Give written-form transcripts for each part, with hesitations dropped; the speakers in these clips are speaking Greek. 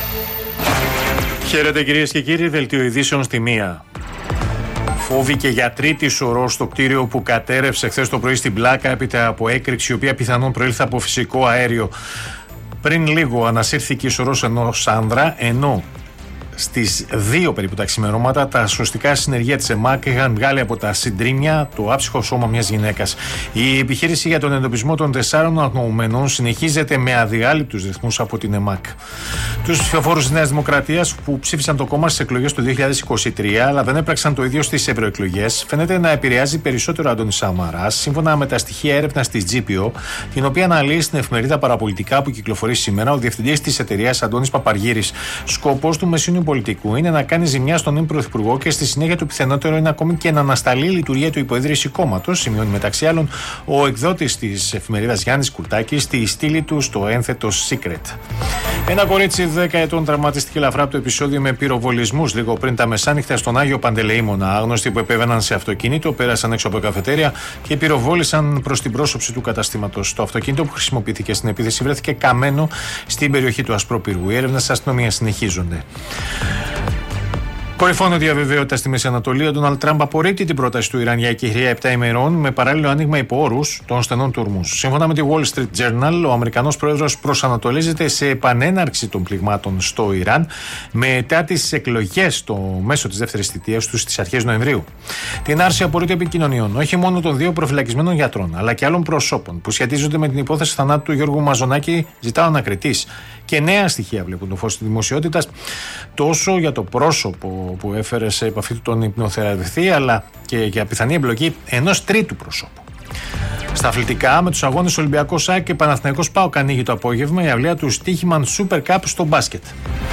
Χαίρετε κυρίες και κύριοι, δελτίο ειδήσεων στη μία. Φόβοι και για τρίτη σωρό στο κτίριο που κατέρευσε χθες το πρωί στην Πλάκα έπειτα από έκρηξη η οποία πιθανόν προήλθε από φυσικό αέριο. Πριν λίγο ανασύρθηκε η σωρός ενός άνδρα, ενώ στις 2 περίπου τα ξημερώματα τα σωστικά συνεργεία της ΕΜΑΚ είχαν βγάλει από τα συντρίμμια το άψυχο σώμα μιας γυναίκας. Η επιχείρηση για τον εντοπισμό των 4 αγνοωμένων συνεχίζεται με αδιάλειπτους ρυθμούς από την ΕΜΑΚ. Τους ψηφοφόρους της Νέας Δημοκρατίας που ψήφισαν το κόμμα στις εκλογές του 2023 αλλά δεν έπραξαν το ίδιο στις ευρωεκλογές φαίνεται να επηρεάζει περισσότερο Αντώνης Σαμαράς, σύμφωνα με τα στοιχεία έρευνας της GPO, την οποία αναλύει στην εφημερίδα Παραπολιτικά που κυκλοφορεί σήμερα ο διευθυντής της εταιρείας Αντώνης Παπαργύρης. Σκοπός του μεσήνιου πολιτικού είναι να κάνει ζημιά στον νυν Πρωθυπουργό και στη συνέχεια το πιθανότερο είναι ακόμη και να ανασταλεί η λειτουργία του υποίδρυση κόμματος, σημειώνει μεταξύ άλλων ο εκδότης της εφημερίδας Γιάννης Κουρτάκης στη στήλη του στο ένθετο Secret. Ένα κορίτσι 10 ετών τραυματίστηκε ελαφρά από το επεισόδιο με πυροβολισμούς λίγο πριν τα μεσάνυχτα στον Άγιο Παντελεήμονα. Άγνωστοι που επέβαιναν σε αυτοκίνητο πέρασαν έξω από καφετέρια και πυροβόλησαν προς την πρόσωψη του καταστήματος. Το αυτοκίνητο που χρησιμοποιήθηκε στην επίθεση βρέθηκε καμένο στην περιοχή του Ασπρόπυργου. Οι έρευνες της αστυνομίας συνεχίζονται. Κορυφώνει διαβεβαιότητα στη Μέση Ανατολή. Ο Ντόναλντ Τραμπ απορρίπτει την πρόταση του Ιράν για εκεχηρία 7 ημερών με παράλληλο άνοιγμα υπό όρους των στενών του ορμούς. Σύμφωνα με τη Wall Street Journal, ο Αμερικανός πρόεδρος προσανατολίζεται σε επανέναρξη των πληγμάτων στο Ιράν μετά τις εκλογές στο μέσο της δεύτερης θητείας του στις αρχές Νοεμβρίου. Την άρση απορρίτου επικοινωνιών όχι μόνο των 2 προφυλακισμένων γιατρών αλλά και άλλων προσώπων που σχετίζονται με την υπόθεση θανάτου του Γιώργου Μαζονάκη ζητά ο ανακριτής. Και νέα στοιχεία βλέπουν το φως της δημοσιότητας τόσο για το πρόσωπο που έφερε σε επαφή του τον υπνοθεραπευτή αλλά και για πιθανή εμπλοκή ενός τρίτου προσώπου. Στα αθλητικά, με τους αγώνες Ολυμπιακός ΑΕΚ και Παναθηναϊκός ΠΑΟΚ ανοίγει το απόγευμα η αυλαία του Stoichman Super Cup στο μπάσκετ.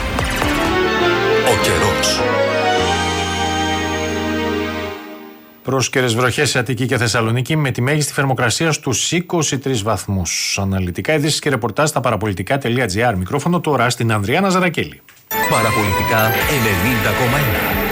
Ο καιρός. Πρόσκαιρες βροχές σε Αττική και Θεσσαλονίκη με τη μέγιστη θερμοκρασία στους 23 βαθμούς. Αναλυτικά ειδήσεις και ρεπορτάζ στα παραπολιτικά.gr. Μικρόφωνο τώρα στην Ανδριάνα Ζαρακέλη. Παραπολιτικά 90,1.